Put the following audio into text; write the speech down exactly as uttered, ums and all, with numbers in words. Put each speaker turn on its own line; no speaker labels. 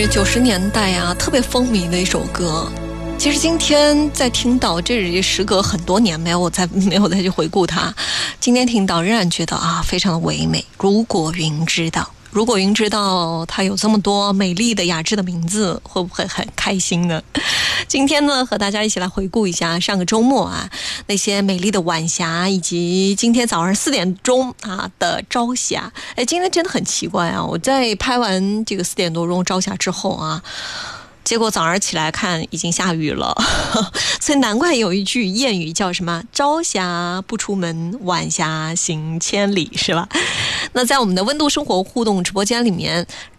是九十年代啊特别风靡的一首歌。其实今天在听到，这也时隔很多年没有再没有再去回顾它，今天听到仍然觉得啊非常的唯美。如果云知道，如果云知道它有这么多美丽的雅致的名字，会不会很开心呢？今天呢，和大家一起来回顾一下上个周末啊那些美丽的晚霞，以及今天早上四点钟啊的朝霞。哎，今天真的很奇怪啊！我在拍完这个四点多钟朝霞之后啊，结果早上起来看已经下雨了，所以难怪有一句谚语叫什么"朝霞不出门，晚霞行千里"，是吧？那在我们的温度生活互动直播间里面，